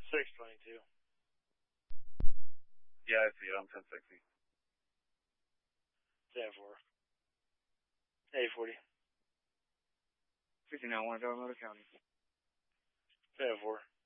622. Yeah, I see it. I'm 1060. 10-4. 840. 59-1, Motor County. 10-4.